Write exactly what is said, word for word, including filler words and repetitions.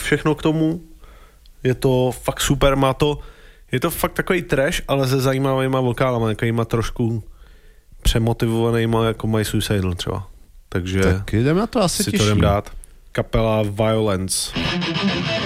všechno k tomu. Je to fakt super, má to, je to fakt takový trash, ale se zajímavýma vokálama, takovýma trošku přemotivovanýma, jako My Suicidal třeba. Takže tak jdem na to, asi si těším. to jdem dát. Kapela Violence.